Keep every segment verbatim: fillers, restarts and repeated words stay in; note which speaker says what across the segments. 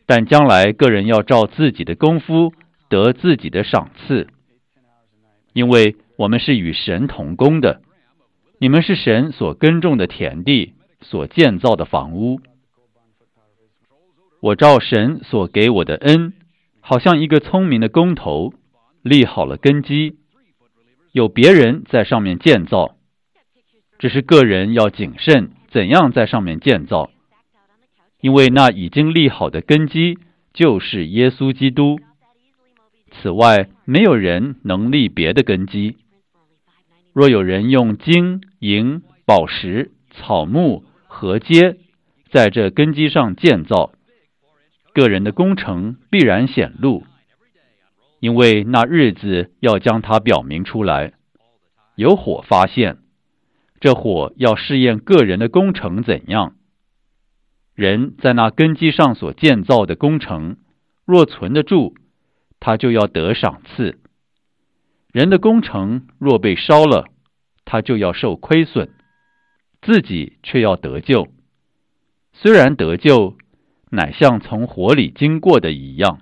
Speaker 1: 但将来个人要照自己的功夫得自己的赏赐，因为我们是与神同工的。你们是神所耕种的田地，所建造的房屋。我照神所给我的恩，好像一个聪明的工头，立好了根基，有别人在上面建造。只是个人要谨慎，怎样在上面建造，因为那已经立好的根基就是耶稣基督。此外，没有人能立别的根基。若有人用金银宝石草木禾秸在这根基上建造，个人的工程必然显露，因为那日子要将它表明出来。有火发现，这火要试验个人的工程怎样。人在那根基上所建造的工程，若存得住，他就要得赏赐。人的工程若被烧了，他就要受亏损，自己却要得救。虽然得救，乃像从火里经过的一样。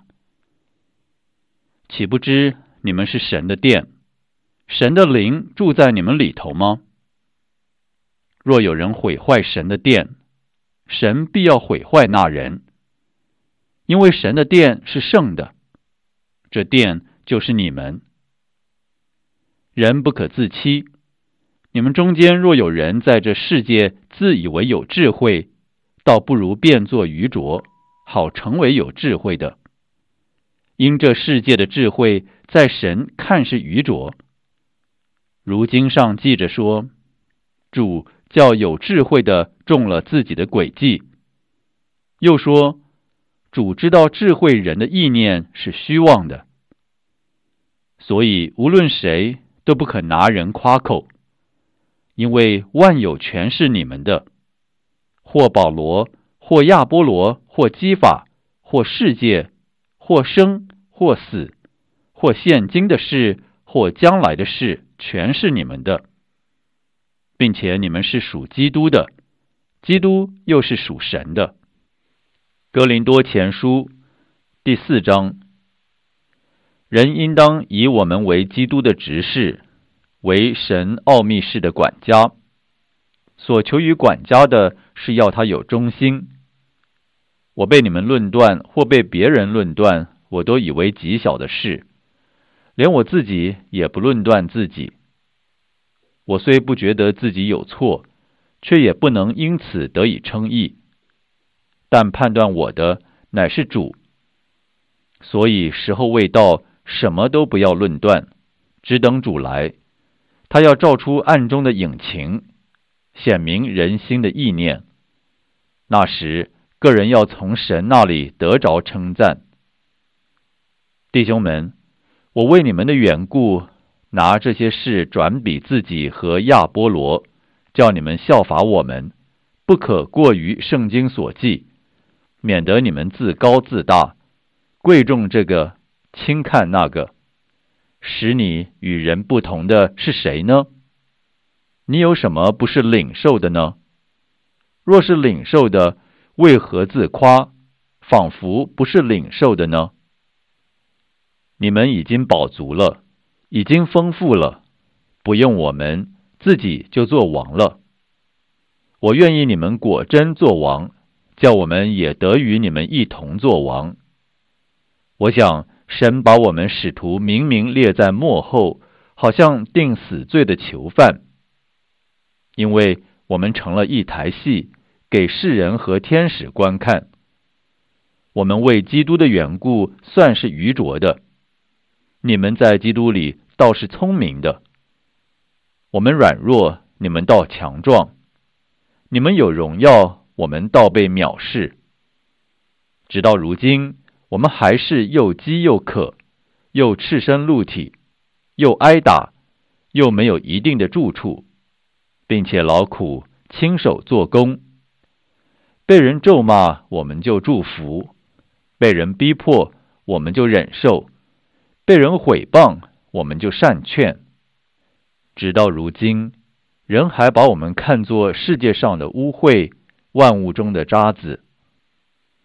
Speaker 1: 岂不知你们是神的殿，神的灵住在你们里头吗？若有人毁坏神的殿，神必要毁坏那人，因为神的殿是圣的，这殿就是你们。人不可自欺，你们中间若有人在这世界自以为有智慧，倒不如变作愚拙，好成为有智慧的。因这世界的智慧在神看是愚拙。如经上记着说，主叫有智慧的中了自己的诡计。又说，主知道智慧人的意念是虚妄的。所以无论谁都不可拿人夸口，因为万有全是你们的，或保罗，或亚波罗，或基法，或世界，或生，或死，或现今的事，或将来的事，全是你们的，并且你们是属基督的，基督又是属神的。哥林多前书第四章，人应当以我们为基督的执事，为神奥秘事的管家。所求于管家的是要他有忠心。我被你们论断，或被别人论断，我都以为极小的事，连我自己也不论断自己。我虽不觉得自己有错，却也不能因此得以称义。但判断我的乃是主。所以时候未到，什么都不要论断，只等主来。他要照出暗中的隐情，显明人心的意念。那时，个人要从神那里得着称赞。弟兄们，我为你们的缘故，拿这些事转比自己和亚波罗，叫你们效法我们，不可过于圣经所记，免得你们自高自大，贵重这个，轻看那个。使你与人不同的是谁呢？你有什么不是领受的呢？若是领受的，为何自夸，仿佛不是领受的呢？你们已经饱足了，已经丰富了，不用我们，自己就做王了。我愿意你们果真做王，叫我们也得与你们一同做王。我想神把我们使徒明明列在末后，好像定死罪的囚犯，因为我们成了一台戏，给世人和天使观看。我们为基督的缘故算是愚拙的，你们在基督里倒是聪明的。我们软弱，你们倒强壮；你们有荣耀，我们倒被藐视。直到如今，我们还是又饥又渴，又赤身露体，又挨打，又没有一定的住处，并且劳苦亲手做工。被人咒骂，我们就祝福；被人逼迫，我们就忍受；被人毁谤，我们就善劝。直到如今，人还把我们看作世界上的污秽，万物中的渣滓。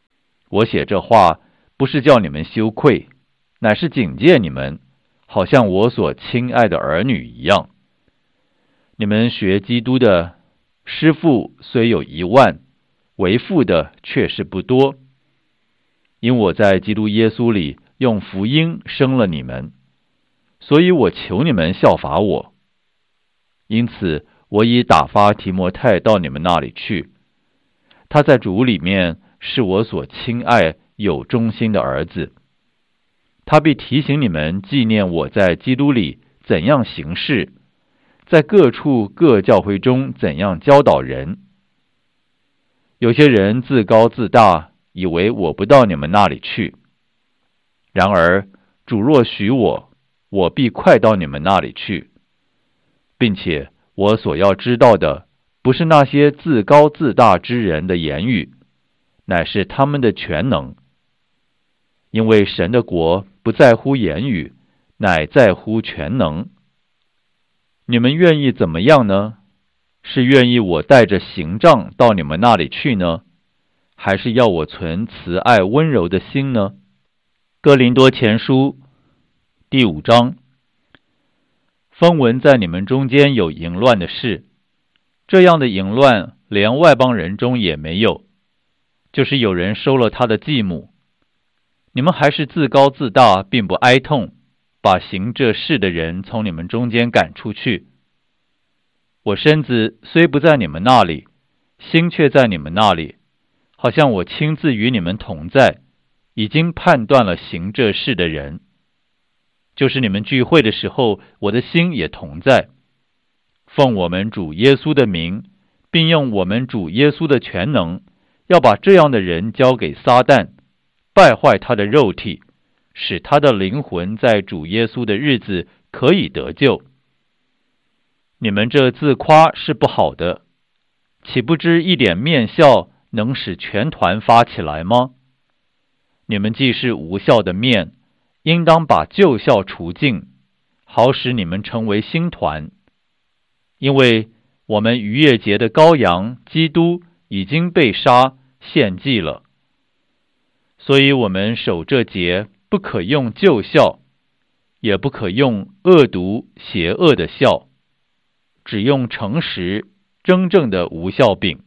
Speaker 1: 我写这话不是叫你们羞愧，乃是警戒你们，好像我所亲爱的儿女一样。你们学基督的师傅虽有一万，为父的却是不多。因我在基督耶稣里用福音生了你们，所以我求你们效法我。因此我已打发提摩太到你们那里去，他在主里面是我所亲爱有忠心的儿子，他必提醒你们纪念我在基督里怎样行事，在各处各教会中怎样教导人。有些人自高自大，以为我不到你们那里去。然而主若许我，我必快到你们那里去，并且我所要知道的，不是那些自高自大之人的言语，乃是他们的全能。因为神的国不在乎言语，乃在乎全能。你们愿意怎么样呢？是愿意我带着刑杖到你们那里去呢，还是要我存慈爱温柔的心呢？哥林多前书第五章。风闻在你们中间有淫乱的事，这样的淫乱连外邦人中也没有，就是有人收了他的继母。你们还是自高自大，并不哀痛，把行这事的人从你们中间赶出去。我身子虽不在你们那里，心却在你们那里，好像我亲自与你们同在，已经判断了行这事的人。就是你们聚会的时候，我的心也同在。奉我们主耶稣的名，并用我们主耶稣的全能，要把这样的人交给撒旦，败坏他的肉体，使他的灵魂在主耶稣的日子可以得救。你们这自夸是不好的，岂不知一点面笑能使全团发起来吗？你们既是无效的面，应当把旧笑除尽，好使你们成为新团。因为我们逾越节的羔羊基督已经被杀献祭了，所以我们守这节不可用旧笑，也不可用恶毒邪恶的笑，只用诚实真正的无笑饼。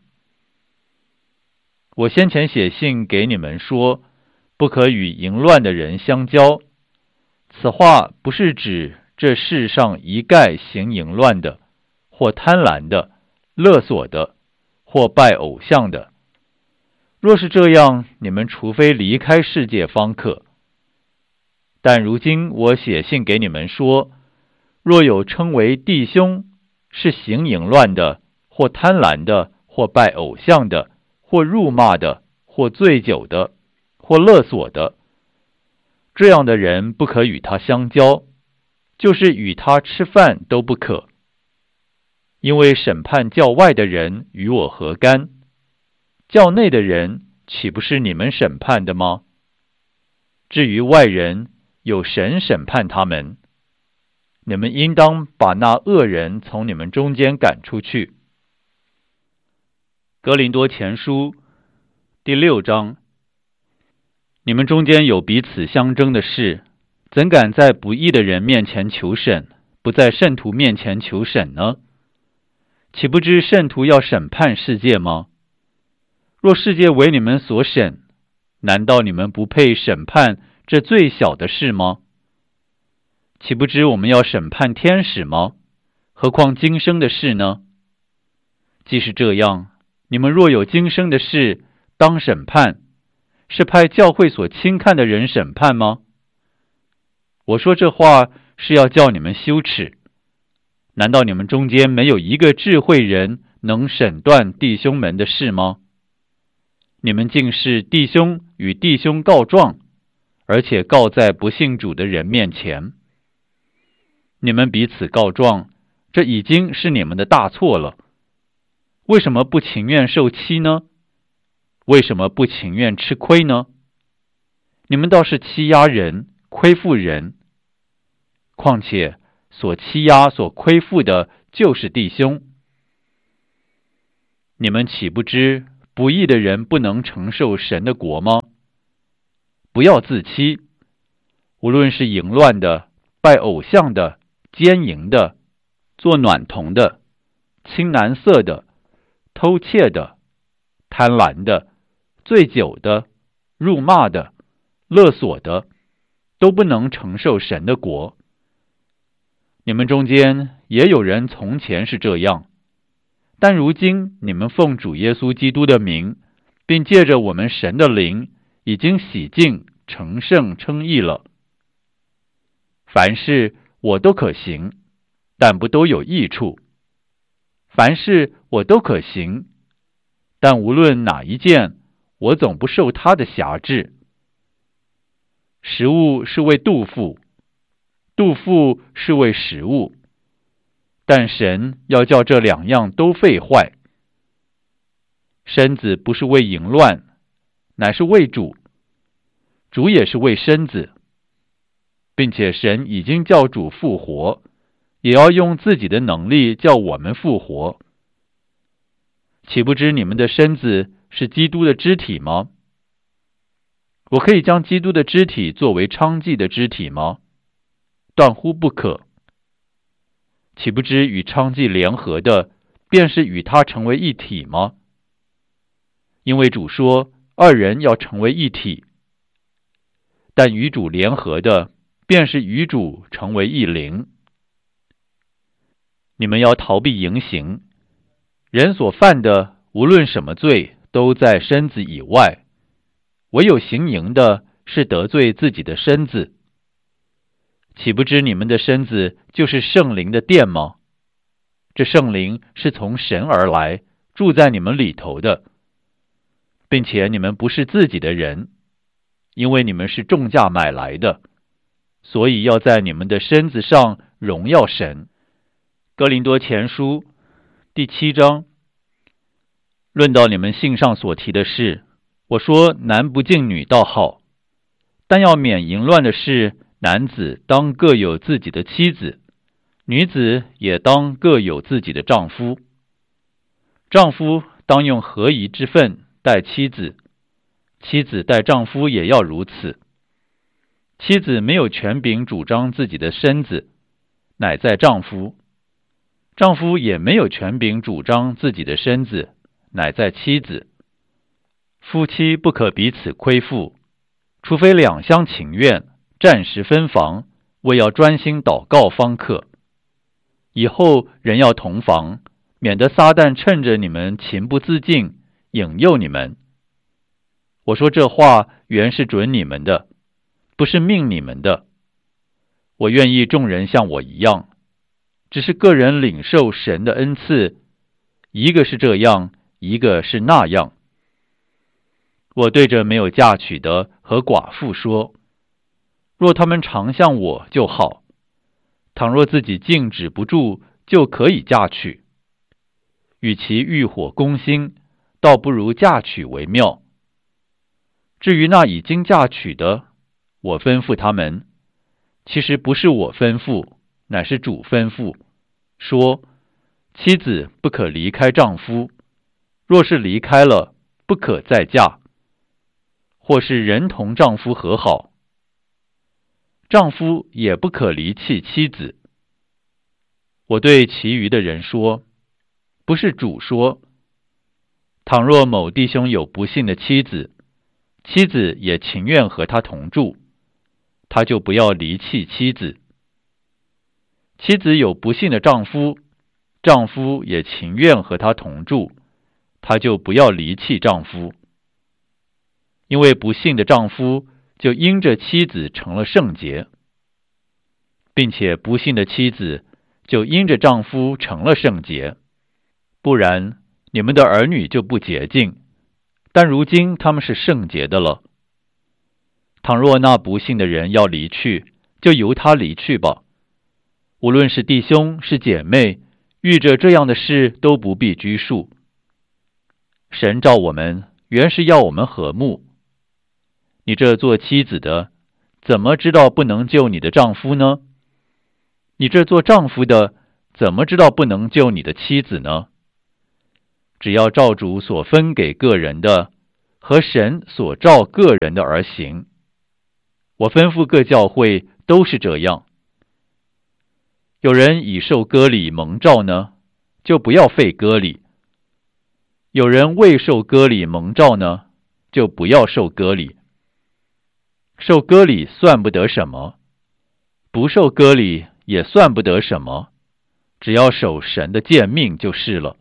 Speaker 1: 我先前写信给你们说，不可与淫乱的人相交。此话不是指这世上一概行淫乱的，或贪婪的，勒索的，或拜偶像的。若是这样，你们除非离开世界方可。但如今我写信给你们说，若有称为弟兄，是行淫乱的，或贪婪的，或拜偶像的，或辱骂的，或醉酒的，或勒索的，这样的人不可与他相交，就是与他吃饭都不可。因为审判教外的人与我何干？教内的人岂不是你们审判的吗？至于外人，有神审判他们。你们应当把那恶人从你们中间赶出去。哥林多前书第六章。你们中间有彼此相争的事，怎敢在不义的人面前求审，不在圣徒面前求审呢？岂不知圣徒要审判世界吗？若世界为你们所审，难道你们不配审判这最小的事吗？岂不知我们要审判天使吗？何况今生的事呢？既是这样，你们若有今生的事当审判，是派教会所轻看的人审判吗？我说这话是要叫你们羞耻。难道你们中间没有一个智慧人能审断弟兄们的事吗？你们竟是弟兄与弟兄告状，而且告在不信主的人面前。你们彼此告状，这已经是你们的大错了。为什么不情愿受欺呢？为什么不情愿吃亏呢？你们倒是欺压人，亏负人。况且所欺压所亏负的就是弟兄。你们岂不知不义的人不能承受神的国吗？ 不要自欺。无论是淫乱的、拜偶像的、奸淫的、做娈童的、青男色的、偷窃的、贪婪的、醉酒的、辱骂的、勒索的，都不能承受神的国。你们中间也有人从前是这样，但如今你们奉主耶稣基督的名，并借着我们神的灵，已经洗净、成圣、称义了。凡事我都可行，但不都有益处；凡事我都可行，但无论哪一件，我总不受他的辖制。食物是为肚腹，肚腹是为食物，但神要叫这两样都废坏。身子不是为淫乱，乃是为主；主也是为身子，并且神已经叫主复活，也要用自己的能力叫我们复活。岂不知你们的身子是基督的肢体吗？我可以将基督的肢体作为娼妓的肢体吗？断乎不可。岂不知与娼妓联合的，便是与他成为一体吗？因为主说，二人要成为一体。但与主联合的，便是与主成为一灵。你们要逃避淫行。人所犯的，无论什么罪，都在身子以外，唯有行淫的，是得罪自己的身子。岂不知你们的身子就是圣灵的殿吗？这圣灵是从神而来，住在你们里头的，并且你们不是自己的人，因为你们是重价买来的，所以要在你们的身子上荣耀神。哥林多前书第七章，论到你们信上所提的事，我说男不敬女倒好，但要免淫乱的事，男子当各有自己的妻子，女子也当各有自己的丈夫。丈夫当用合宜之分待妻子，妻子待丈夫也要如此。妻子没有权柄主张自己的身子，乃在丈夫；丈夫也没有权柄主张自己的身子，乃在妻子。夫妻不可彼此亏负，除非两厢情愿，暂时分房，为要专心祷告方可。以后人要同房，免得撒旦趁着你们情不自禁，引诱你们。我说这话原是准你们的，不是命你们的。我愿意众人像我一样，只是个人领受神的恩赐，一个是这样，一个是那样。我对着没有嫁娶的和寡妇说，若他们常向我就好，倘若自己禁止不住，就可以嫁娶。与其欲火攻心，倒不如嫁娶为妙。至于那已经嫁娶的，我吩咐他们，其实不是我吩咐，乃是主吩咐，说妻子不可离开丈夫，若是离开了，不可再嫁，或是人同丈夫和好，丈夫也不可离弃妻子。我对其余的人说，不是主说，倘若某弟兄有不幸的妻子，妻子也情愿和他同住，他就不要离弃妻子。妻子有不幸的丈夫，丈夫也情愿和他同住，他就不要离弃丈夫。因为不幸的丈夫就因着妻子成了圣洁，并且不幸的妻子就因着丈夫成了圣洁。不然你们的儿女就不洁净，但如今他们是圣洁的了。倘若那不幸的人要离去，就由他离去吧。无论是弟兄是姐妹，遇着这样的事都不必拘束。神召我们，原是要我们和睦。你这做妻子的，怎么知道不能救你的丈夫呢？你这做丈夫的，怎么知道不能救你的妻子呢？只要照主所分给个人的，和神所召个人的而行， 我吩咐各教会都是这样。有人已受割礼蒙召呢，就不要废割礼；有人未受割礼蒙召呢，就不要受割礼。受割礼算不得什么，不受割礼也算不得什么，只要守神的诫命就是了。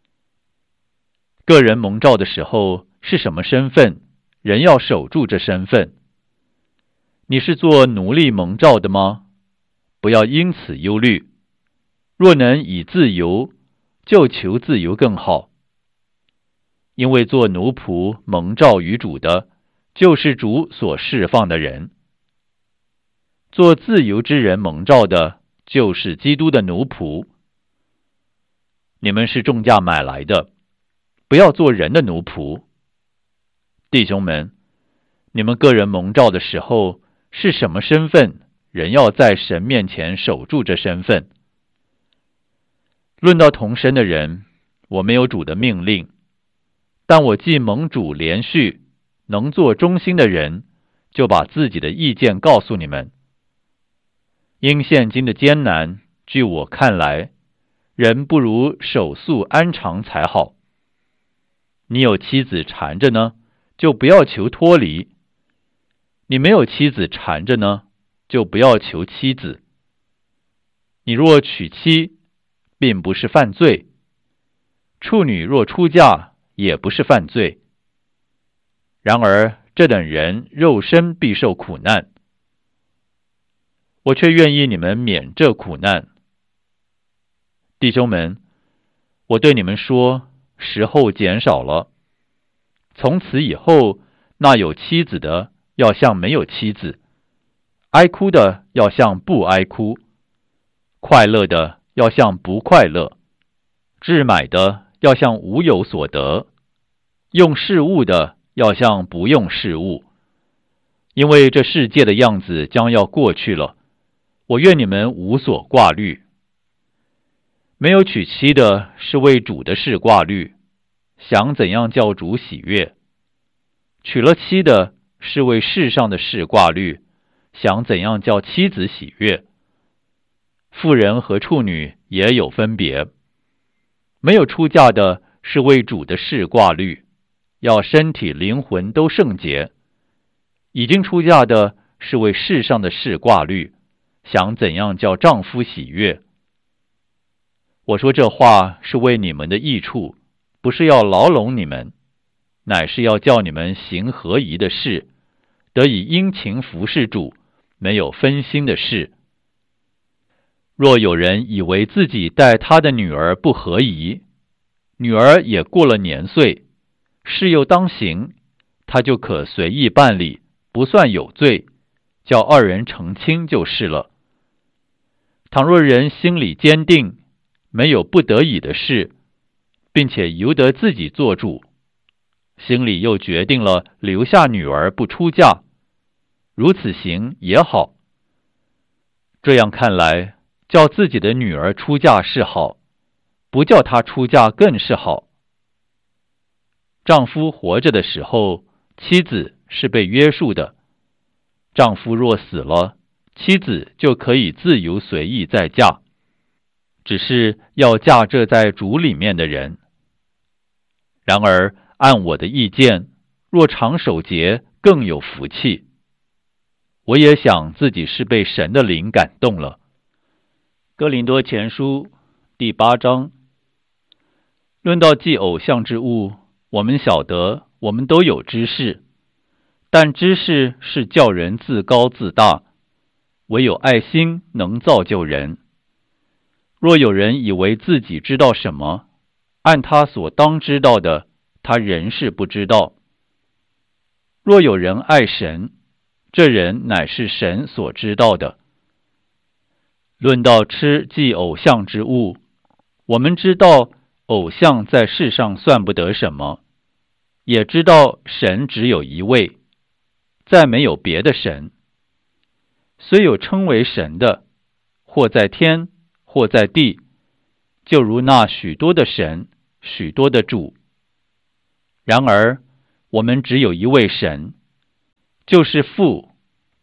Speaker 1: 个人蒙召的时候是什么身份，人要守住这身份。你是做奴隶蒙召的吗？不要因此忧虑，若能以自由，就求自由更好。因为做奴仆蒙召于主的，就是主所释放的人。做自由之人蒙召的，就是基督的奴仆。你们是重价买来的，不要做人的奴仆。弟兄们，你们个人蒙召的时候是什么身份，人要在神面前守住这身份。论到同身的人，我没有主的命令，但我既蒙主连续，能做忠心的人，就把自己的意见告诉你们。因现今的艰难，据我看来，人不如守素安常才好。你有妻子缠着呢，就不要求脱离；你没有妻子缠着呢，就不要求妻子。你若娶妻，并不是犯罪；处女若出嫁，也不是犯罪。然而这等人肉身必受苦难，我却愿意你们免这苦难。弟兄们，我对你们说，时候减少了。从此以后，那有妻子的要像没有妻子，哀哭的要像不哀哭，快乐的要像不快乐，置买的要像无有所得，用事物的要像不用事物。因为这世界的样子将要过去了，我愿你们无所挂虑。没有娶妻的是为主的事挂虑，想怎样叫主喜悦；娶了妻的是为世上的事挂虑，想怎样叫妻子喜悦。妇人和处女也有分别，没有出嫁的是为主的事挂虑，要身体灵魂都圣洁；已经出嫁的是为世上的事挂虑，想怎样叫丈夫喜悦。我说这话是为你们的益处，不是要牢笼你们，乃是要叫你们行合宜的事，得以殷勤服侍主，没有分心的事。若有人以为自己待他的女儿不合宜，女儿也过了年岁，事又当行，他就可随意办理，不算有罪，叫二人成亲就是了。倘若人心里坚定，没有不得已的事，并且由得自己做主，心里又决定了留下女儿不出嫁，如此行也好。这样看来，叫自己的女儿出嫁是好，不叫她出嫁更是好。丈夫活着的时候，妻子是被约束的；丈夫若死了，妻子就可以自由随意再嫁，只是要嫁这在主里面的人。然而按我的意见，若常守节，更有福气。我也想自己是被神的灵感动了。哥林多前书第八章，论到祭偶像之物，我们晓得我们都有知识，但知识是叫人自高自大，唯有爱心能造就人。若有人以为自己知道什么，按他所当知道的，他仍是不知道。若有人爱神，这人乃是神所知道的。论到吃祭偶像之物，我们知道偶像在世上算不得什么，也知道神只有一位，再没有别的神。虽有称为神的，或在天，或在地，就如那许多的神，许多的主。然而我们只有一位神，就是父，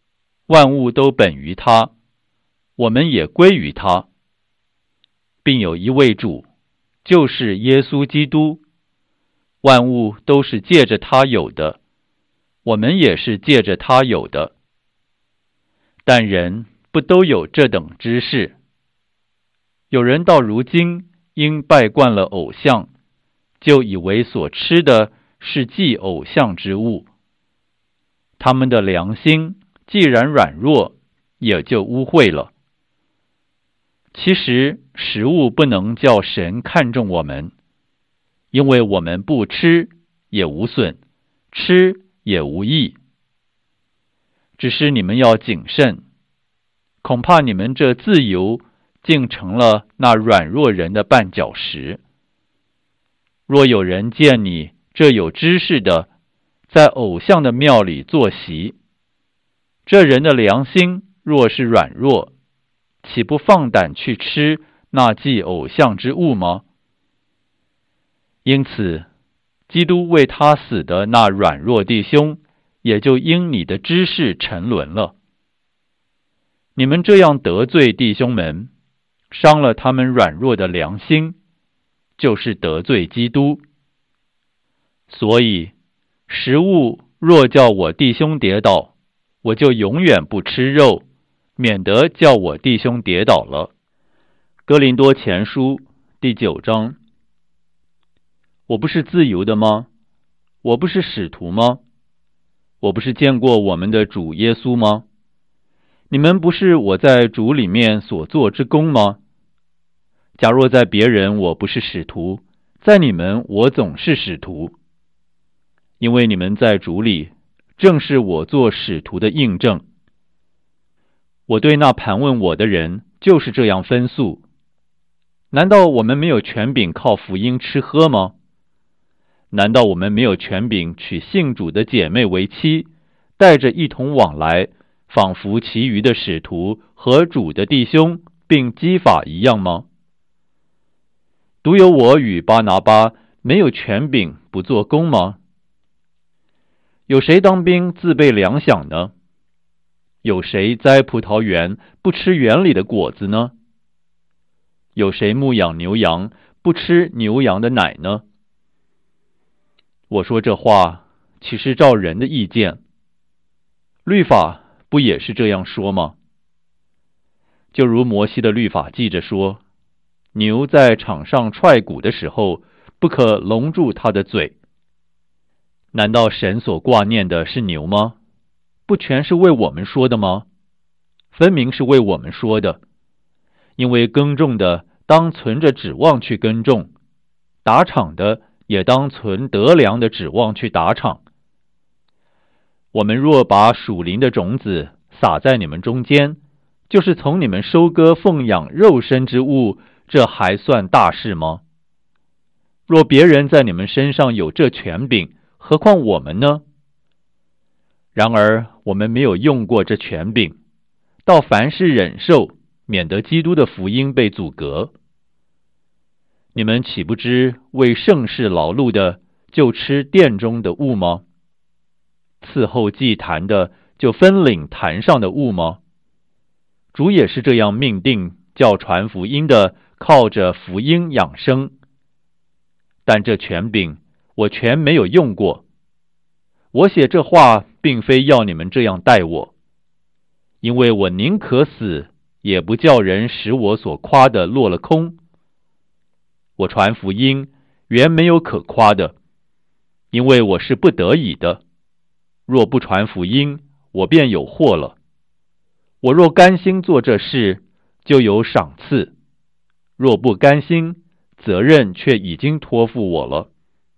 Speaker 1: 万物都本于他，我们也归于他，并有一位主，就是耶稣基督。万物都是借着他有的，我们也是借着他有的。但人不都有这等知识？有人到如今因拜惯了偶像，就以为所吃的是祭偶像之物，他们的良心既然软弱，也就污秽了。其实食物不能叫神看重我们，因为我们不吃也无损，吃也无益。只是你们要谨慎，恐怕你们这自由竟成了那软弱人的绊脚石。若有人见你这有知识的，在偶像的庙里坐席，这人的良心若是软弱，岂不放胆去吃那祭偶像之物吗？因此，基督为他死的那软弱弟兄，也就因你的知识沉沦了。你们这样得罪弟兄们，伤了他们软弱的良心，就是得罪基督。所以，食物若叫我弟兄跌倒，我就永远不吃肉，免得叫我弟兄跌倒了。哥林多前书第九章。我不是自由的吗？我不是使徒吗？我不是见过我们的主耶稣吗？你们不是我在主里面所做之功吗？假若在别人我不是使徒，在你们我总是使徒，因为你们在主里，正是我做使徒的印证。我对那盘问我的人就是这样分诉。难道我们没有权柄靠福音吃喝吗？难道我们没有权柄娶信主的姐妹为妻，带着一同往来，仿佛其余的使徒和主的弟兄并基法一样吗？独有我与巴拿巴没有权柄不做工吗？有谁当兵自备粮饷呢？有谁栽葡萄园不吃园里的果子呢？有谁牧养牛羊不吃牛羊的奶呢？我说这话岂是照人的意见？律法不也是这样说吗？就如摩西的律法记着说，牛在场上踹鼓的时候，不可笼住它的嘴。难道神所挂念的是牛吗？不全是为我们说的吗？分明是为我们说的。因为耕种的当存着指望去耕种，打场的也当存得粮的指望去打场。我们若把属灵的种子撒在你们中间，就是从你们收割奉养肉身之物，这还算大事吗？若别人在你们身上有这权柄，何况我们呢？然而我们没有用过这权柄，到凡事忍受，免得基督的福音被阻隔。你们岂不知为圣事劳碌的，就吃殿中的物吗？伺候祭坛的，就分领坛上的物吗？主也是这样命定，叫传福音的靠着福音养生。但这权柄我全没有用过。我写这话并非要你们这样待我，因为我宁可死，也不叫人使我所夸的落了空。我传福音原没有可夸的，因为我是不得已的。若不传福音，我便有祸了。我若甘心做这事，就有赏赐；若不甘心，责任却已经托付我了。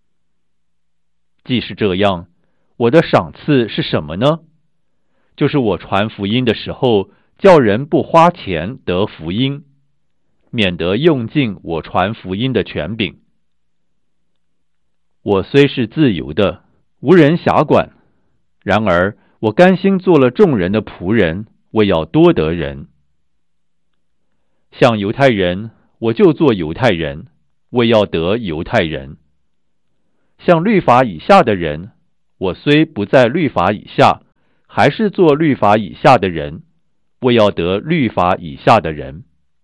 Speaker 1: 既是这样，我的赏赐是什么呢？就是我传福音的时候，叫人不花钱得福音，免得用尽我传福音的权柄。我虽是自由的，无人辖管，然而我甘心做了众人的仆人，为要多得人。像犹太人，我就做犹太人，为要得犹太人。像律法以下的人，我虽不在律法以下， 还是做律法以下的人，为要得律法以下的人。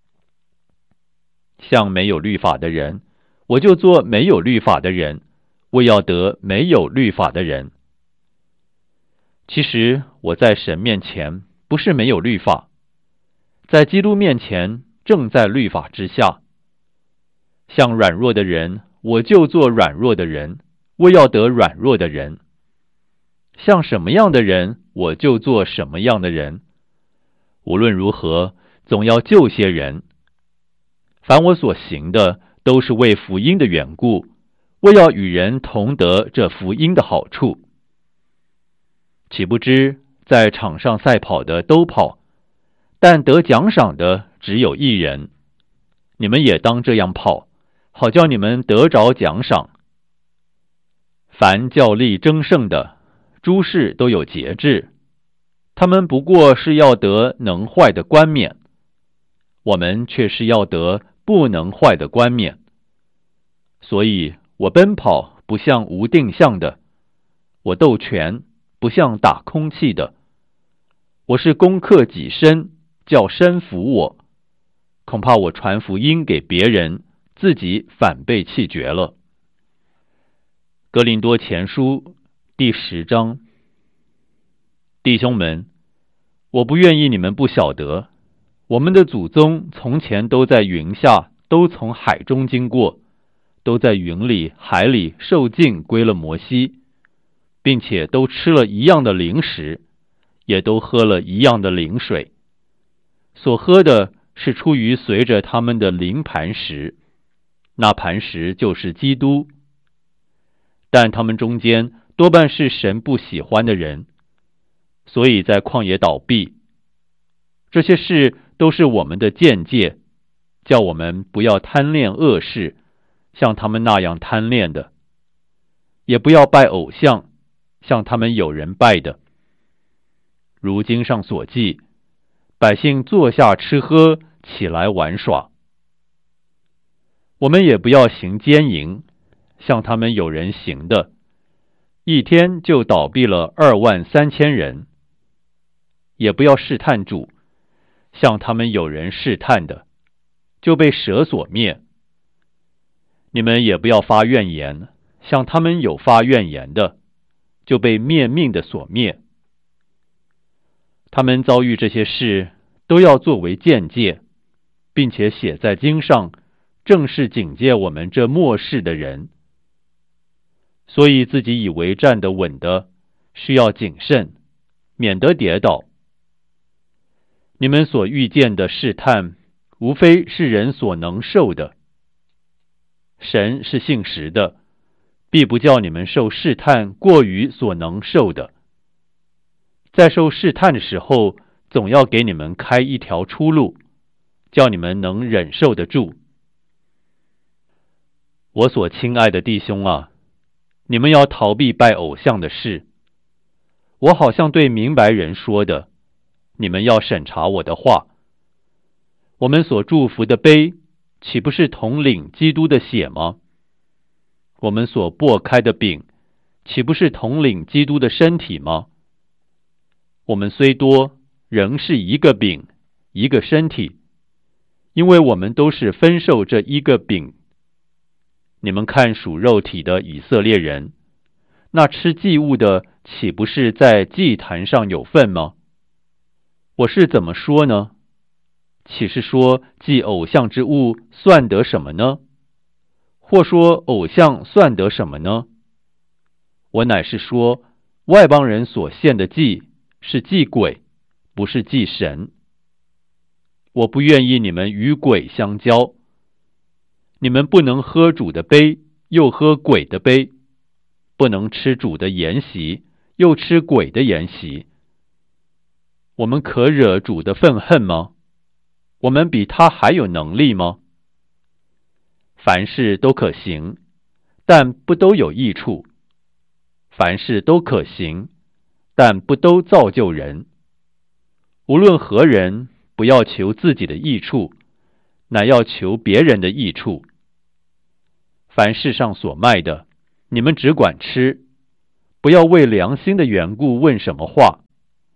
Speaker 1: 像没有律法的人，我就做没有律法的人，为要得没有律法的人。其实我在神面前不是没有律法，在基督面前正在律法之下。像软弱的人，我就做软弱的人，为要得软弱的人。像什么样的人，我就做什么样的人。无论如何，总要救些人。凡我所行的，都是为福音的缘故，为要与人同得这福音的好处。岂不知在场上赛跑的都跑，但得奖赏的只有一人。你们也当这样跑，好叫你们得着奖赏。凡较力争胜的，诸事都有节制，他们不过是要得能坏的冠冕，我们却是要得不能坏的冠冕。所以我奔跑不像无定向的，我斗拳不像打空气的。我是攻克己身，叫身服我。恐怕我传福音给别人，自己反被弃绝了。哥林多前书第十章。弟兄们，我不愿意你们不晓得，我们的祖宗从前都在云下，都从海中经过，都在云里海里受尽归了摩西，并且都吃了一样的灵食，也都喝了一样的灵水。所喝的是出于随着他们的灵磐石，那磐石就是基督。但他们中间多半是神不喜欢的人，所以在旷野倒闭。这些事都是我们的鉴戒，叫我们不要贪恋恶事，像他们那样贪恋的；也不要拜偶像，像他们有人拜的。如经上所记，百姓坐下吃喝，起来玩耍。我们也不要行奸淫，像他们有人行的，一天就倒闭了二万三千人。也不要试探主，像他们有人试探的，就被蛇所灭。你们也不要发怨言，像他们有发怨言的，就被灭命的所灭。他们遭遇这些事，都要作为鉴戒，并且写在经上，正是警戒我们这末世的人。所以自己以为站得稳的，需要谨慎，免得跌倒。你们所遇见的试探，无非是人所能受的。神是信实的，必不叫你们受试探过于所能受的。在受试探的时候，总要给你们开一条出路，叫你们能忍受得住。我所亲爱的弟兄啊，你们要逃避拜偶像的事。我好像对明白人说的，你们要审查我的话。我们所祝福的杯，岂不是同领基督的血吗？我们所擘开的饼，岂不是同领基督的身体吗？我们虽多，仍是一个饼，一个身体，因为我们都是分受这一个饼。你们看属肉体的以色列人，那吃祭物的，岂不是在祭坛上有份吗？我是怎么说呢？岂是说祭偶像之物算得什么呢？或说偶像算得什么呢？我乃是说，外邦人所献的祭是祭鬼，不是祭神。我不愿意你们与鬼相交。你们不能喝主的杯，又喝鬼的杯；不能吃主的筵席，又吃鬼的筵席。我们可惹主的愤恨吗？我们比他还有能力吗？凡事都可行，但不都有益处；凡事都可行，但不都造就人。无论何人，不要求自己的益处，乃要求别人的益处。凡世上所卖的，你们只管吃，不要为良心的缘故问什么话，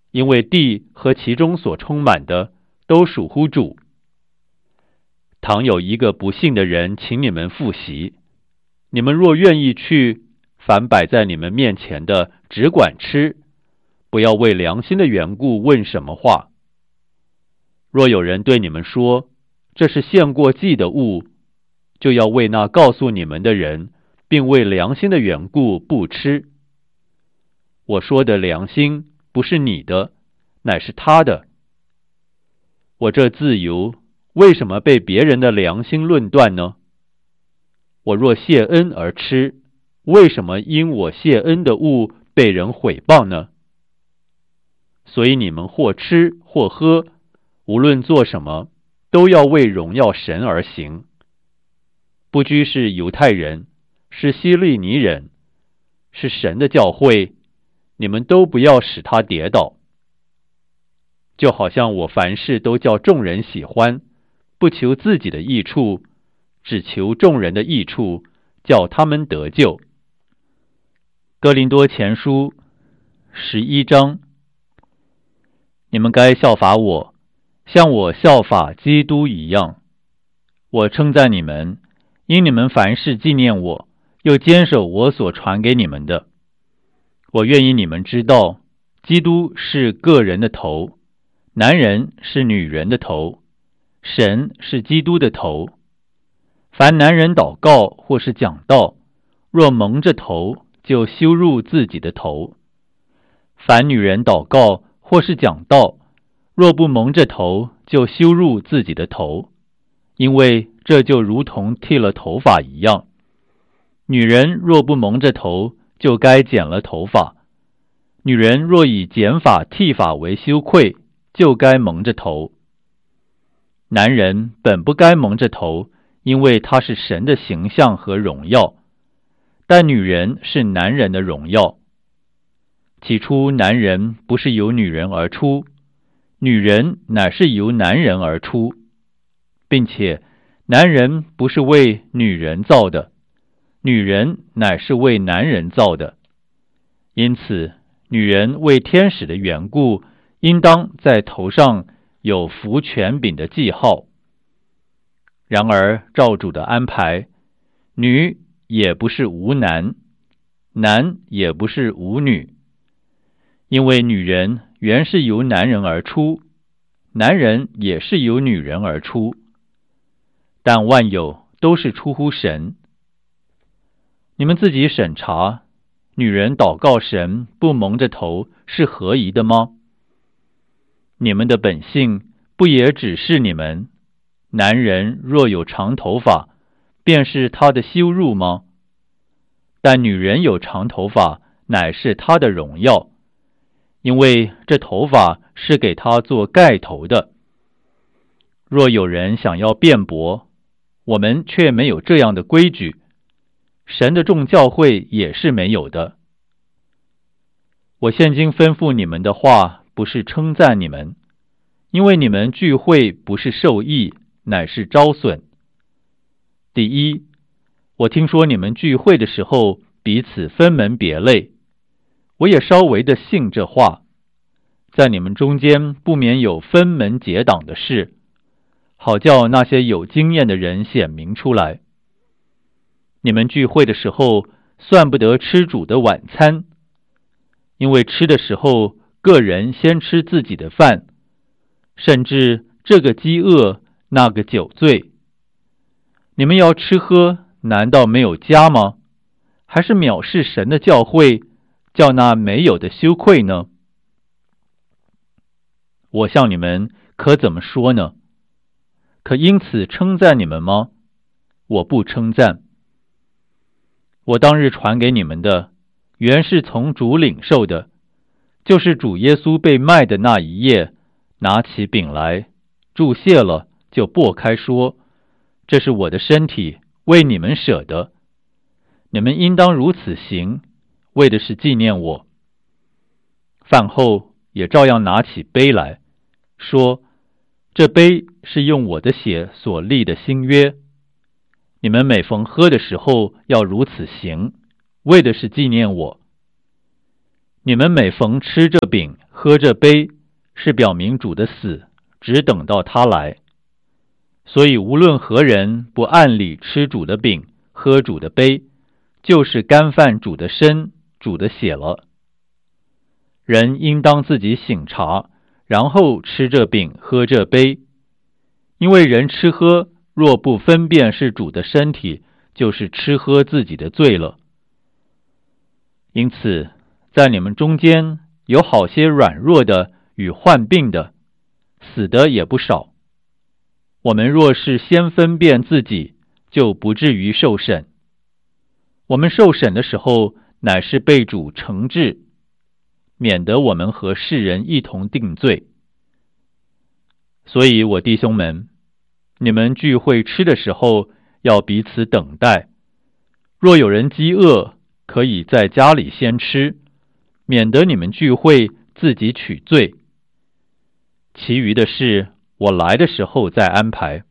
Speaker 1: 因为地和其中所充满的都属乎主。倘有一个不信的人请你们赴席，你们若愿意去，凡摆在你们面前的只管吃，不要为良心的缘故问什么话。若有人对你们说，这是献过祭的物，就要为那告诉你们的人，并为良心的缘故不吃。我说的良心不是你的，乃是他的。我这自由为什么被别人的良心论断呢？我若谢恩而吃，为什么因我谢恩的物被人毁谤呢？所以你们或吃或喝，无论做什么，都要为荣耀神而行。不拘是犹太人，是希利尼人，是神的教会，你们都不要使他跌倒。就好像我凡事都叫众人喜欢，不求自己的益处，只求众人的益处，叫他们得救。哥林多前书十一章，你们该效法我，像我效法基督一样。我称赞你们，因你们凡事纪念我，又坚守我所传给你们的。我愿意你们知道，基督是个人的头，男人是女人的头，神是基督的头。凡男人祷告或是讲道，若蒙着头，就羞辱自己的头；凡女人祷告或是讲道，若不蒙着头，就羞辱自己的头，因为这就如同剃了头发一样。女人若不蒙着头，就该剪了头发；女人若以剪发剃发为羞愧，就该蒙着头。男人本不该蒙着头，因为他是神的形象和荣耀，但女人是男人的荣耀。起初男人不是由女人而出，女人乃是由男人而出，并且男人不是为女人造的，女人乃是为男人造的。因此女人为天使的缘故，应当在头上有服权柄的记号。然而照主的安排，女也不是无男，男也不是无女。因为女人原是由男人而出，男人也是由女人而出，但万有都是出乎神。你们自己审查，女人祷告神不蒙着头是合宜的吗？你们的本性不也指示你们，男人若有长头发，便是他的羞辱吗？但女人有长头发，乃是她的荣耀，因为这头发是给她做盖头的。若有人想要辩驳，我们却没有这样的规矩，神的众教会也是没有的。我现今吩咐你们的话，不是称赞你们，因为你们聚会不是受益，乃是招损。第一，我听说你们聚会的时候彼此分门别类，我也稍微的信这话，在你们中间不免有分门结党的事，好叫那些有经验的人显明出来。你们聚会的时候算不得吃主的晚餐，因为吃的时候个人先吃自己的饭，甚至这个饥饿那个酒醉。你们要吃喝，难道没有家吗？还是藐视神的教会，叫那没有的羞愧呢？我向你们可怎么说呢？可因此称赞你们吗？我不称赞。我当日传给你们的，原是从主领受的，就是主耶稣被卖的那一夜，拿起饼来，祝谢了，就擘开说，这是我的身体，为你们舍的，你们应当如此行，为的是纪念我。饭后也照样拿起杯来，说，这杯是用我的血所立的新约，你们每逢喝的时候要如此行，为的是纪念我。
Speaker 2: 你们每逢吃这饼喝这杯，是表明主的死，只等到他来。所以无论何人不按理吃主的饼喝主的杯，就是干犯主的身主的血了。人应当自己省察，然后吃这饼喝这杯，因为人吃喝若不分辨是主的身体，就是吃喝自己的罪了。因此在你们中间有好些软弱的与患病的，死的也不少。我们若是先分辨自己，就不至于受审。我们受审的时候，乃是被主惩治，免得我们和世人一同定罪。所以我弟兄们，你们聚会吃的时候，要彼此等待。若有人饥饿，可以在家里先吃，免得你们聚会自己取罪。其余的事，我来的时候再安排。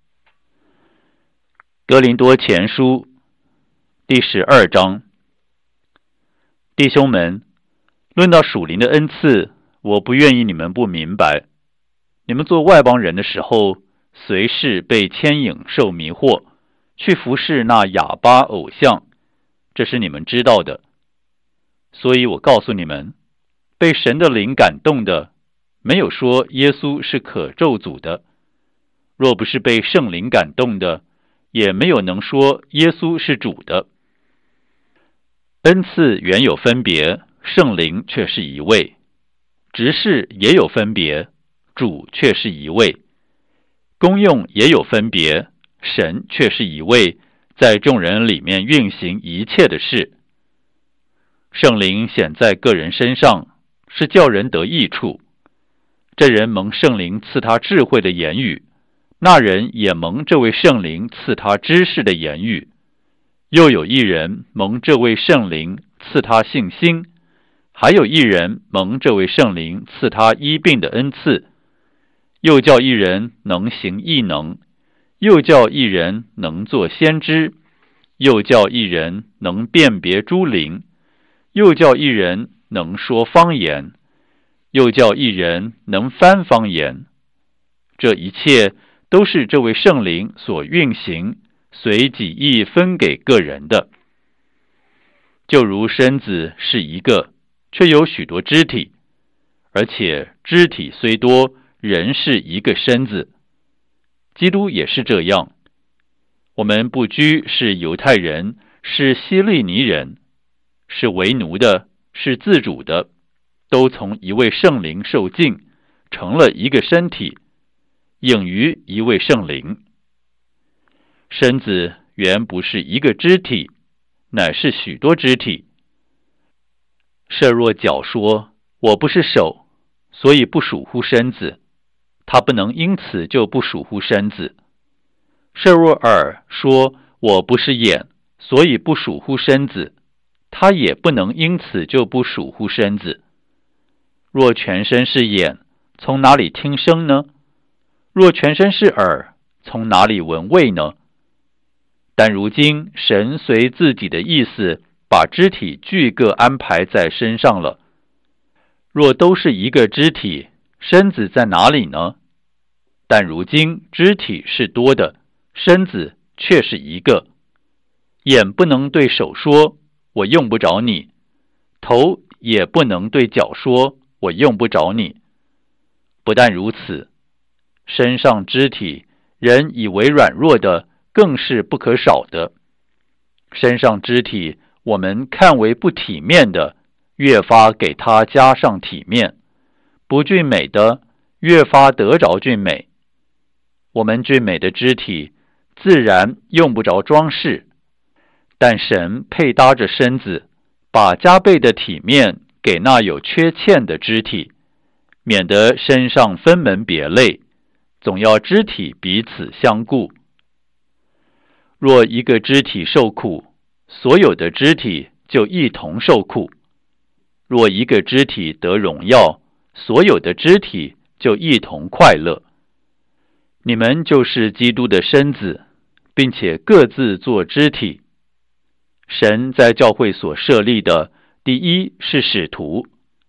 Speaker 1: 哥林多前书第十二章。弟兄们，论到属灵的恩赐，我不愿意你们不明白。你们做外邦人的时候，随事被牵引受迷惑，去服侍那哑巴偶像，这是你们知道的。所以我告诉你们，被神的灵感动的，没有说耶稣是可咒诅的；若不是被圣灵感动的，也没有能说耶稣是主的。恩赐原有分别，圣灵却是一位；执事也有分别，主却是一位；功用也有分别，神却是一位，在众人里面运行一切的事。圣灵显在个人身上，是叫人得益处。这人蒙圣灵赐他智慧的言语，那人也蒙这位圣灵赐他知识的言语。又有一人蒙这位圣灵赐他信心，还有一人蒙这位圣灵赐他医病的恩赐。又叫一人能行异能，又叫一人能做先知，又叫一人能辨别诸灵，又叫一人能说方言，又叫一人能翻方言。这一切都是这位圣灵所运行，随己意分给个人的。就如身子是一个，却有许多肢体，而且肢体虽多，人是一个身子。基督也是这样。我们不拘是犹太人，是希利尼人，是为奴的，是自主的，都从一位圣灵受浸，成了一个身体，应于一位圣灵。身子原不是一个肢体，乃是许多肢体。设若脚说，我不是手，所以不属乎身子，他不能因此就不属乎身子。设若耳说，我不是眼，所以不属乎身子，他也不能因此就不属乎身子。若全身是眼，从哪里听声呢？若全身是耳，从哪里闻味呢？但如今神随自己的意思，把肢体俱各安排在身上了。若都是一个肢体，身子在哪里呢？但如今肢体是多的，身子却是一个。眼不能对手说，我用不着你；头也不能对脚说，我用不着你。不但如此，身上肢体，人以为软弱的，更是不可少的。身上肢体，我们看为不体面的，越发给它加上体面；不俊美的，越发得着俊美。我们俊美的肢体，自然用不着装饰，但神配搭着身子，把加倍的体面给那有缺欠的肢体，免得身上分门别类，总要肢体彼此相顾。若一个肢体受苦，所有的肢体就一同受苦；若一个肢体得荣耀，所有的肢体就一同快乐。你们就是基督的身子，并且各自做肢体。神在教会所设立的，第一是使徒，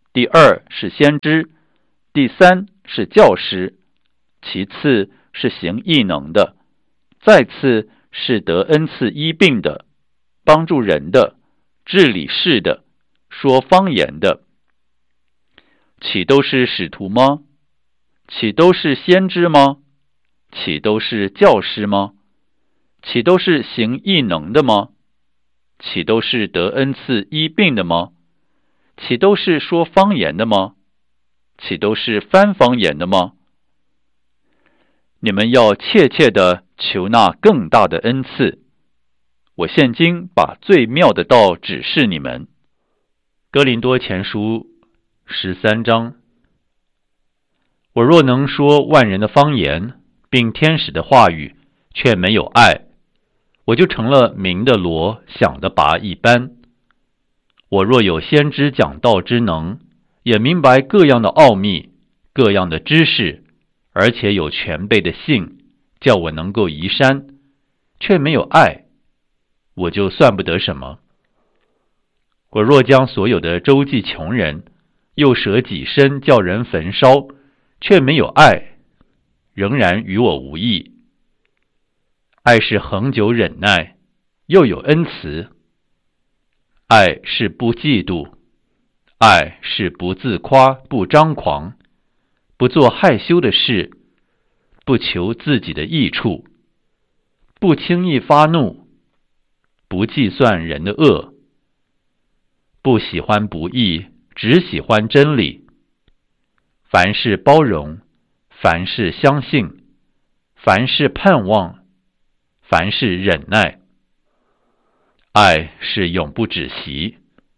Speaker 1: 第二是先知，第三是教师，其次是行异能的，再次是得恩赐医病的，帮助人的，治理事的，说方言的。岂都是使徒吗？岂都是先知吗？岂都是教师吗？岂都是行异能的吗？岂都是得恩赐医病的吗？岂都是说方言的吗？岂都是翻方言的吗？你们要切切地求那更大的恩赐。我现今把最妙的道指示你们。
Speaker 2: 哥林多前书十三章。我若能说万人的方言，并天使的话语，却没有爱，我就成了明的锣，响的拔一般。我若有先知讲道之能，也明白各样的奥秘，各样的知识，而且有全备的信，叫我能够移山，却没有爱，我就算不得什么。我若将所有的周济穷人，又舍己身叫人焚烧，却没有爱，仍然与我无益。爱是恒久忍耐，又有恩慈。爱是不嫉妒，爱是不自夸，不张狂，不做害羞的事，不求自己的益处，不轻易发怒，不计算人的恶，不喜欢不义，只喜欢真理。凡事包容，凡事相信，凡事盼望，凡事忍耐。爱是永不止息。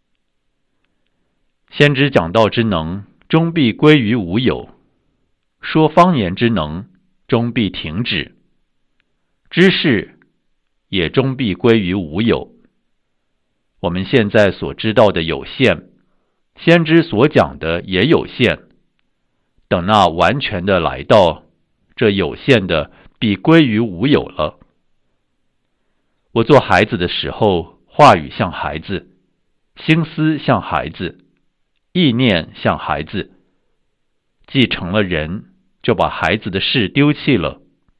Speaker 2: 先知讲道之能，终必归于无有；说方言之能，终必停止；知识也终必归于无有。我们现在所知道的有限，先知所讲的也有限。等那完全的来到，这有限的必归于无有了。我做孩子的时候，话语像孩子，心思像孩子，意念像孩子。既成了人，就把孩子的事丢弃了。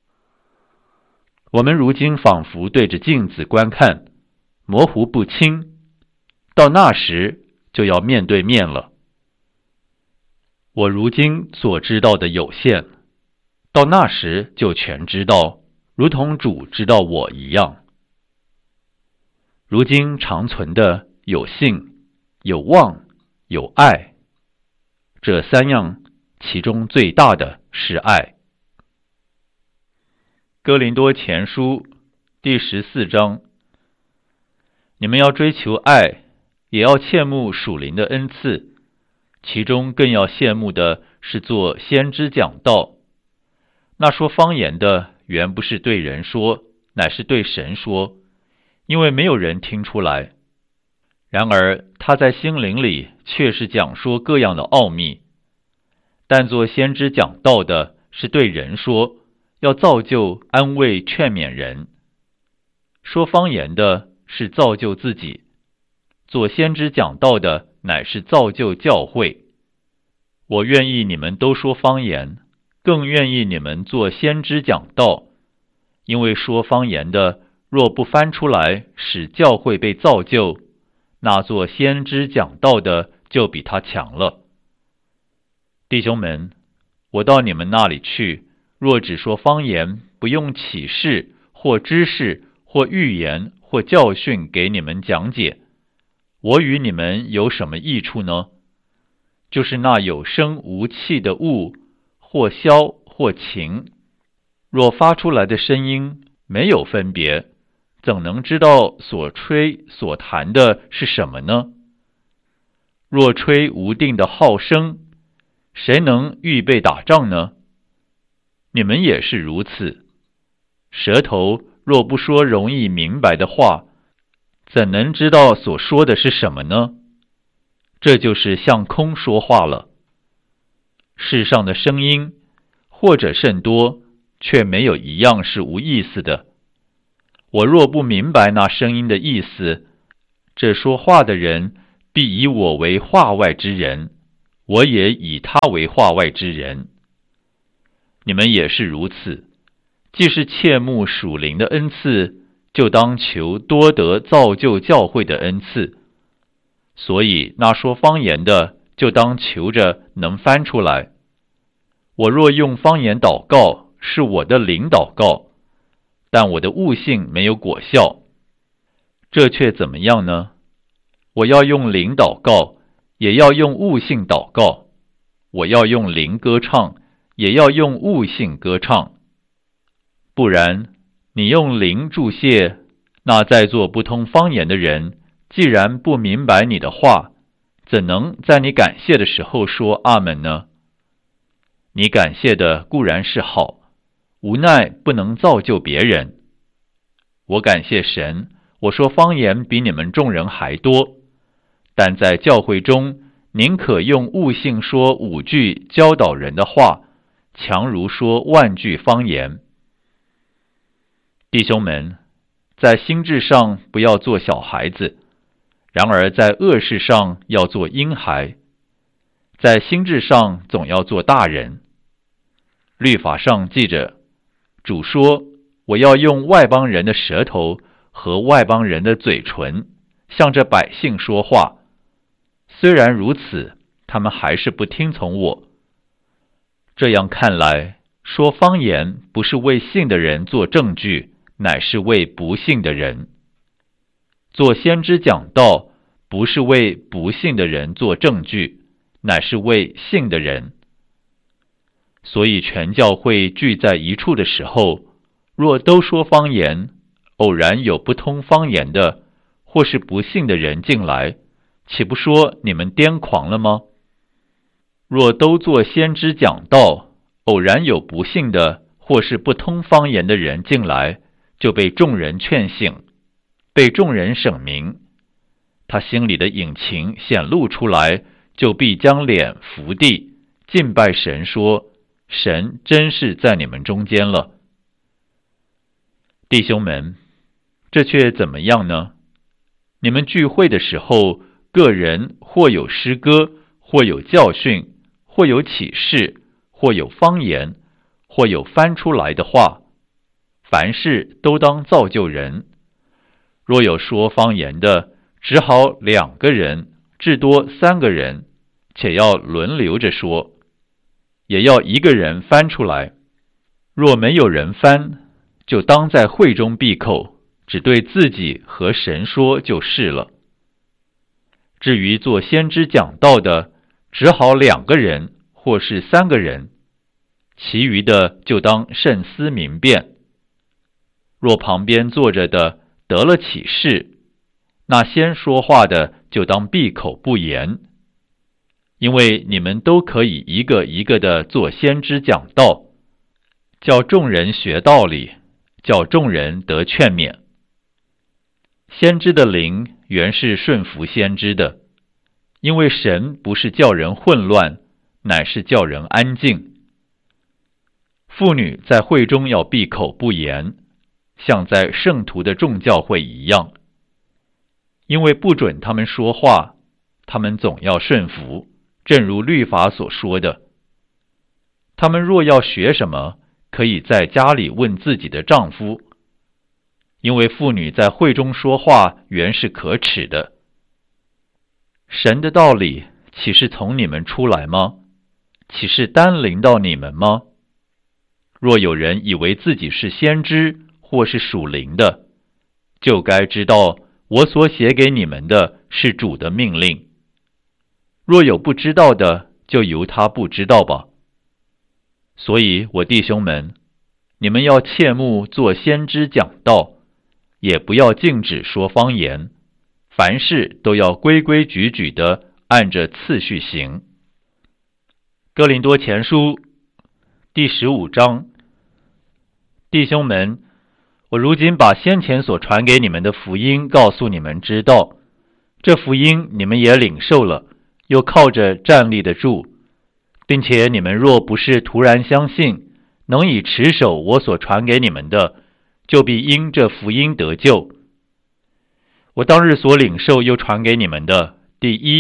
Speaker 2: 我们如今仿佛对着镜子观看，模糊不清，到那时就要面对面了。我如今所知道的有限，到那时就全知道，如同主知道我一样。如今长存的有信、有望、有爱，这三样，其中最大的是爱。哥林多前书第十四章。你们要追求爱，也要切慕属灵的恩赐，其中更要羡慕的是做先知讲道。那说方言的，原不是对人说，乃是对神说，因为没有人听出来。然而他在心灵里却是讲说各样的奥秘。但做先知讲道的，是对人说，要造就、安慰、劝勉人。说方言的，是造就自己；做先知讲道的，乃是造就教会。我愿意你们都说方言，更愿意你们做先知讲道，因为说方言的，若不翻出来使教会被造就，那做先知讲道的就比他强了。弟兄们，我到你们那里去，若只说方言，不用启示或知识或预言或教训给你们讲解，我与你们有什么益处呢？就是那有声无气的物，或箫或琴，若发出来的声音没有分别，怎能知道所吹所弹的是什么呢？若吹无定的号声，谁能预备打仗呢？你们也是如此。舌头若不说容易明白的话，怎能知道所说的是什么呢？这就是向空说话了。世上的声音，或者甚多，却没有一样是无意思的。我若不明白那声音的意思，这说话的人必以我为话外之人，
Speaker 1: 我也以他为化外之人。你们也是如此，既是切慕属灵的恩赐，就当求多得造就教会的恩赐。所以那说方言的，就当求着能翻出来。我若用方言祷告，是我的灵祷告，但我的悟性没有果效，这却怎么样呢？我要用灵祷告，也要用悟性祷告；我要用灵歌唱，也要用悟性歌唱。不然，你用灵注谢，那在座不通方言的人，既然不明白你的话，怎能在你感谢的时候说阿们呢？你感谢的固然是好，无奈不能造就别人。我感谢神，我说方言比你们众人还多，但在教会中，宁可用悟性说五句教导人的话，强如说万句方言。弟兄们，在心智上不要做小孩子，然而在恶事上要做婴孩，在心智上总要做大人。律法上记着，主说，我要用外邦人的舌头和外邦人的嘴唇，向着百姓说话。虽然如此，他们还是不听从我。这样看来，说方言不是为信的人做证据，乃是为不信的人。做先知讲道，不是为不信的人做证据，乃是为信的人。所以全教会聚在一处的时候，若都说方言，偶然有不通方言的，或是不信的人进来，岂不说你们癫狂了吗？若都做先知讲道，偶然有不信的，或是不通方言的人进来，就被众人劝醒，被众人审明，他心里的隐情显露出来，就必将脸伏地，敬拜神说，神真是在你们中间了。弟兄们，这却怎么样呢？你们聚会的时候，个人或有诗歌，或有教训，或有启示，或有方言，或有翻出来的话，凡事都当造就人。若有说方言的，只好两个人，至多三个人，且要轮流着说，也要一个人翻出来。若没有人翻，就当在会中闭口，只对自己和神说就是了。至于做先知讲道的，只好两个人或是三个人，其余的就当慎思明辨。若旁边坐着的得了启示，那先说话的就当闭口不言，因为你们都可以一个一个的做先知讲道，叫众人学道理，叫众人得劝勉。先知的灵原是顺服先知的，因为神不是叫人混乱，乃是叫人安静。妇女在会中要闭口不言，像在圣徒的众教会一样，因为不准他们说话，他们总要顺服，正如律法所说的。他们若要学什么，可以在家里问自己的丈夫，因为妇女在会中说话原是可耻的。神的道理岂是从你们出来吗？岂是单临到你们吗？若有人以为自己是先知或是属灵的，就该知道我所写给你们的是主的命令。若有不知道的，就由他不知道吧。所以我弟兄们，你们要切慕做先知讲道，也不要禁止说方言，凡事都要规规矩矩的按着次序行。哥林多前书第十五章。弟兄们，我如今把先前所传给你们的福音告诉你们知道，这福音你们也领受了，又靠着站立得住，并且你们若不是突然相信，能以持守我所传给你们的，就必因这福音得救。我当日所领受又传给你们的，第一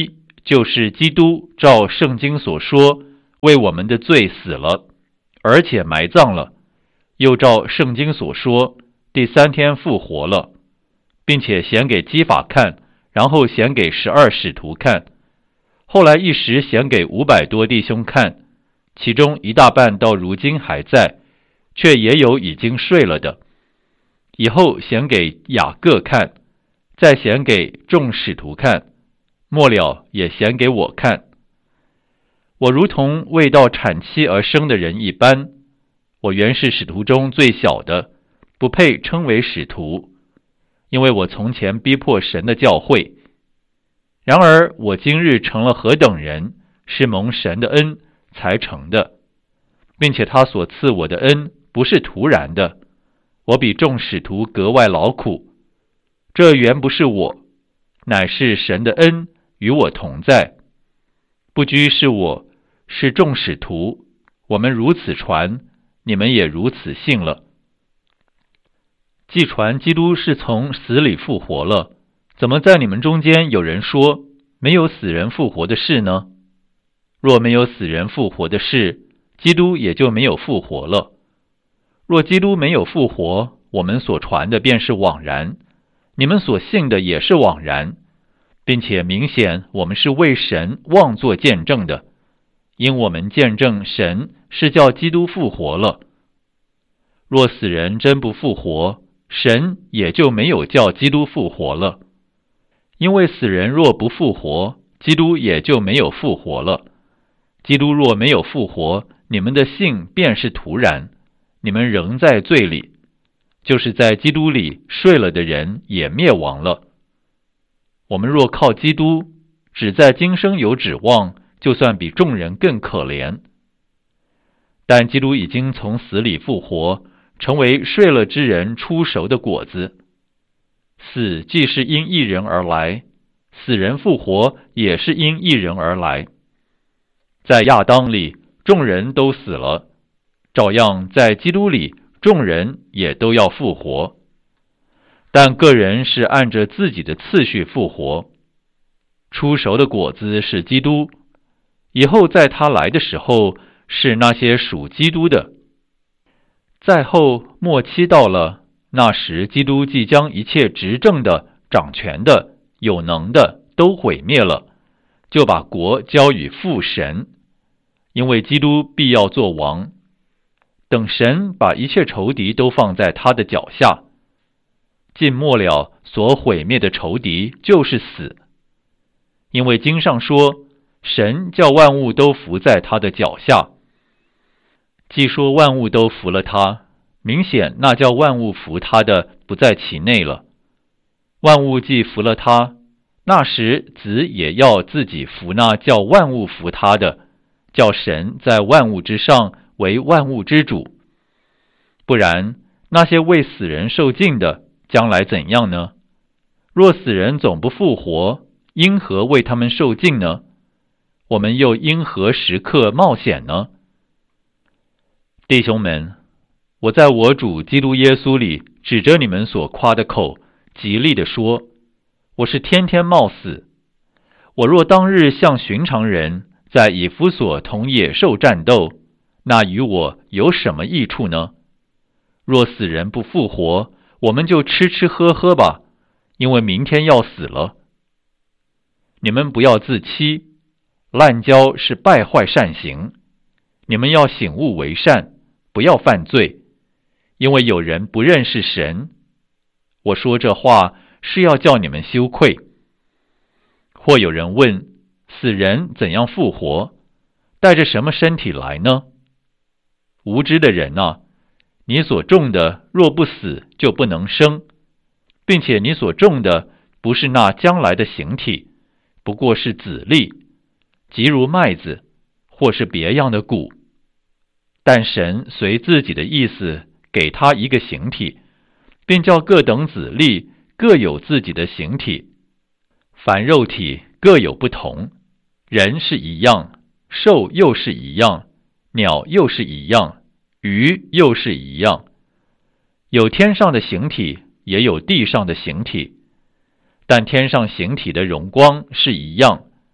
Speaker 2: 就是基督照圣经所说，为我们的罪死了，而且埋葬了，又照圣经所说，第三天复活了，并且显给基法看，然后显给十二使徒看，后来一时显给五百多弟兄看，其中一大半到如今还在，却也有已经睡了的。以后显给雅各看，再显给众使徒看，末了也显给我看。我如同未到产期而生的人一般，我原是使徒中最小的，不配称为使徒，因为我从前逼迫神的教会。然而我今日成了何等人，是蒙神的恩才成的，并且他所赐我的恩不是突然的，我比众使徒格外劳苦。这原不是我，乃是神的恩与我同在。不拘是我，是众使徒，我们如此传，你们也如此信了。既传基督是从死里复活了，怎么在你们中间有人说没有死人复活的事呢？若没有死人复活的事，基督也就没有复活了。若基督没有复活，我们所传的便是枉然，你们所信的也是枉然，并且明显我们是为神妄作见证的，因我们见证神是叫基督复活了。若死人真不复活，神也就没有叫基督复活了。因为死人若不复活，基督也就没有复活了。基督若没有复活，你们的信便是徒然，你们仍在罪里，就是在基督里睡了的人也灭亡了。我们若靠基督，只在今生有指望，就算比众人更可怜。但基督已经从死里复活，成为睡了之人出熟的果子。死既是因一人而来，死人复活也是因一人而来。在亚当里，众人都死了，照样在基督里，众人也都要复活。但个人是按着自己的次序复活。出熟的果子是基督，以后在他来的时候，是那些属基督的。再后末期到了，那时基督即将一切执政的、掌权的、有能的都毁灭了，就把国交与父神，因为基督必要做王。等神把一切仇敌都放在他的脚下，尽末了，所毁灭的仇敌就是死。因为经上说，神叫万物都伏在他的脚下。既说万物都服了他，明显那叫万物服他的不在其内了。万物既服了他，那时子也要自己服那叫万物服他的，叫神在万物之上为万物之主。不然，那些为死人受尽的，将来怎样呢？若死人总不复活，因何为他们受尽呢？我们又因何时刻冒险呢？弟兄们，我在我主基督耶稣里指着你们所夸的口，极力地说，我是天天冒死。我若当日像寻常人，在以弗所同野兽战斗，那与我有什么益处呢？若死人不复活，我们就吃吃喝喝吧，因为明天要死了。你们不要自欺，滥交是败坏善行。你们要醒悟为善，不要犯罪，因为有人不认识神。我说这话是要叫你们羞愧。或有人问，死人怎样复活？带着什么身体来呢？无知的人啊，你所种的若不死，就不能生，并且你所种的不是那将来的形体，不过是籽粒，即如麦子，或是别样的谷。但神随自己的意思给他一个形体，并叫各等籽粒各有自己的形体。凡肉体各有不同，人是一样，兽又是一样，鸟又是一样，鱼又是一样。有天上的形体，也有地上的形体，但天上形体的荣光是一样，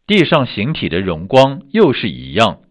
Speaker 2: 地上形体的荣光又是一样。